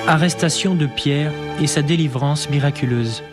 Arrestation de Pierre et sa délivrance miraculeuse.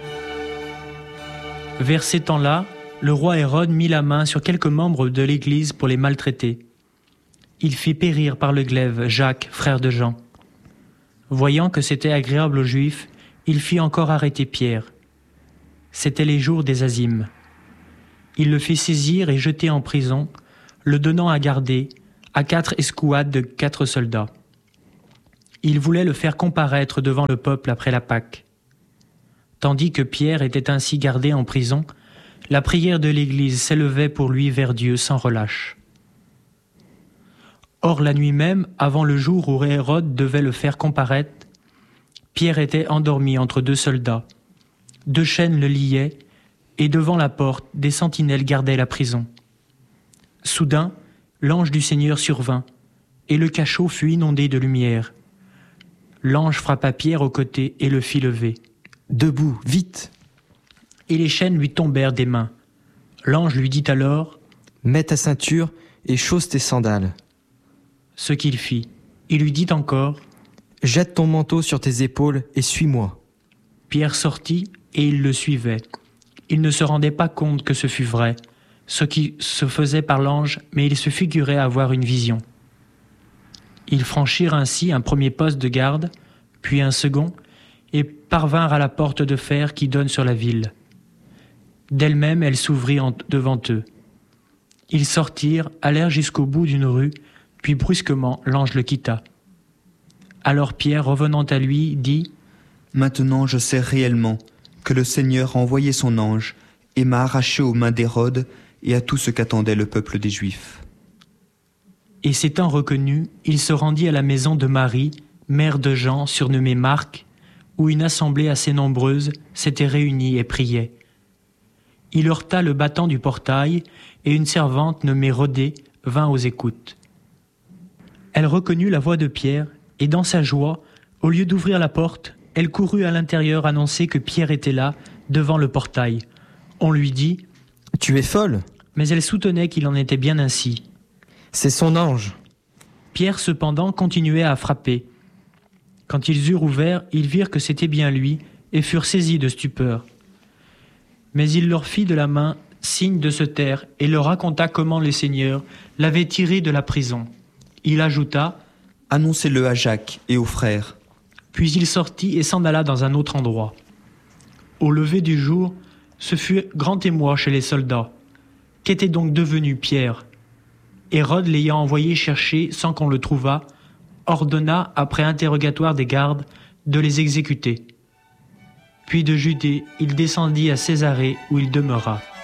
Vers ces temps-là, le roi Hérode mit la main sur quelques membres de l'Église pour les maltraiter. Il fit périr par le glaive Jacques, frère de Jean. Voyant que c'était agréable aux Juifs, il fit encore arrêter Pierre. C'étaient les jours des Azymes. Il le fit saisir et jeter en prison, le donnant à garder à 4 escouades de 4 soldats. Il voulait le faire comparaître devant le peuple après la Pâque. Tandis que Pierre était ainsi gardé en prison, la prière de l'Église s'élevait pour lui vers Dieu sans relâche. Or, la nuit même, avant le jour où Hérode devait le faire comparaître, Pierre était endormi entre 2 soldats. 2 chaînes le liaient, et devant la porte, des sentinelles gardaient la prison. Soudain, l'ange du Seigneur survint, et le cachot fut inondé de lumière. L'ange frappa Pierre au côté et le fit lever. « Debout, vite !» Et les chaînes lui tombèrent des mains. L'ange lui dit alors : « Mets ta ceinture et chausse tes sandales. » Ce qu'il fit. Il lui dit encore : « Jette ton manteau sur tes épaules et suis-moi. » Pierre sortit et il le suivait. Il ne se rendait pas compte que ce fût vrai, ce qui se faisait par l'ange, mais il se figurait avoir une vision. Ils franchirent ainsi un premier poste de garde, puis un second, et parvinrent à la porte de fer qui donne sur la ville. D'elle-même, elle s'ouvrit devant eux. Ils sortirent, allèrent jusqu'au bout d'une rue, puis brusquement, l'ange le quitta. Alors Pierre, revenant à lui, dit : « Maintenant je sais réellement que le Seigneur a envoyé son ange et m'a arraché aux mains d'Hérode et à tout ce qu'attendait le peuple des Juifs. » Et s'étant reconnu, il se rendit à la maison de Marie, mère de Jean, surnommée Marc, où une assemblée assez nombreuse s'était réunie et priait. Il heurta le battant du portail, et une servante nommée Rhodée vint aux écoutes. Elle reconnut la voix de Pierre, et dans sa joie, au lieu d'ouvrir la porte, elle courut à l'intérieur annoncer que Pierre était là, devant le portail. On lui dit : « Tu es folle !» Mais elle soutenait qu'il en était bien ainsi. C'est son ange. Pierre, cependant, continuait à frapper. Quand ils eurent ouvert, ils virent que c'était bien lui et furent saisis de stupeur. Mais il leur fit de la main signe de se taire et leur raconta comment le Seigneur l'avait tiré de la prison. Il ajouta : « Annoncez-le à Jacques et aux frères. » Puis il sortit et s'en alla dans un autre endroit. Au lever du jour, ce fut grand émoi chez les soldats. Qu'était donc devenu Pierre ? Hérode, l'ayant envoyé chercher sans qu'on le trouvât, ordonna, après interrogatoire des gardes, de les exécuter. Puis de Judée, il descendit à Césarée où il demeura.